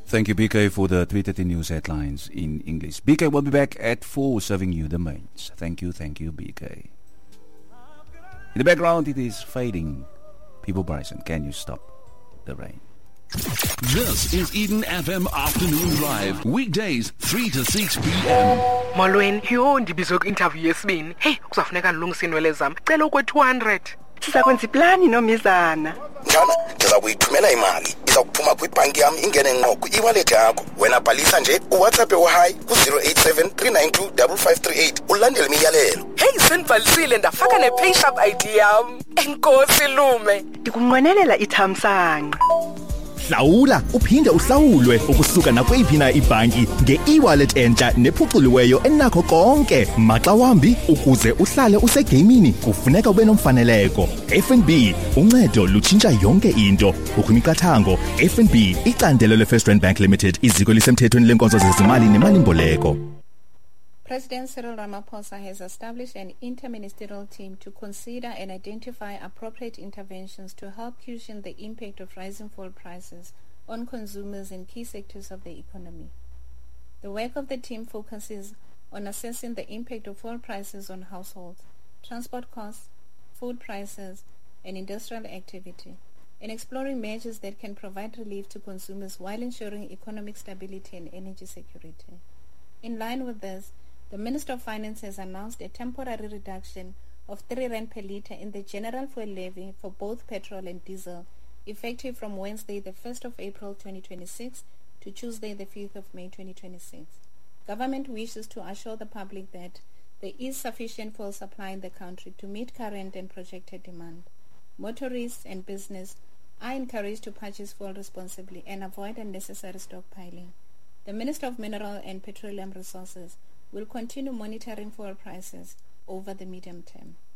Thank you, BK, for the 3:30 news headlines in English. BK will be back at 4 serving you the mains. Thank you, BK. In the background, it is fading. People Bryson, can you stop the rain? This is Eden FM Afternoon Drive. Weekdays 3 to 6 p.m. Molweni, ndibizwe ku-interview yesibini. Hey, kuzafuneka ndilungise inwele zami. Cela ukwe-200. Sizakwenza iplani nomizana. Njana, ndiza kuyithumela imali. Iza kuphuma kwibhanki yami ingene ngqo kwi-e-wallet yakho. Wena bhalisa nje uWhatsApp hi ku-087 392 5538 ulandele imiyalelo. Hey, sendibhalisile ndafaka ne-PayShap ID yami. Enkosi lume. Ndikunqwenelela ithamsanqa. Hlawula uphinde uhlawulwe ukusuka nakweyiphi na ibhanki nge-e-wallet entsha nephuculiweyo enakho konke. Maxa wambi ukuze uhlale usegamini kufuneka ube nomfaneleko. FNB, uncedo lutshintsha yonke into. Ukumiqathango, FNB, icandelo le-First Rand Bank Limited, iziko lisemthethweni lenkonzo zezimali nemali-mboleko. President Cyril Ramaphosa has established an interministerial team to consider and identify appropriate interventions to help cushion the impact of rising fuel prices on consumers in key sectors of the economy. The work of the team focuses on assessing the impact of fuel prices on households, transport costs, food prices, and industrial activity, and exploring measures that can provide relief to consumers while ensuring economic stability and energy security. In line with this, the Minister of Finance has announced a temporary reduction of 3 Rand per litre in the general fuel levy for both petrol and diesel, effective from Wednesday the 1st of April 2026 to Tuesday the 5th of May 2026. Government wishes to assure the public that there is sufficient fuel supply in the country to meet current and projected demand. Motorists and business are encouraged to purchase fuel responsibly and avoid unnecessary stockpiling. The Minister of Mineral and Petroleum Resources will continue monitoring fuel prices over the medium term.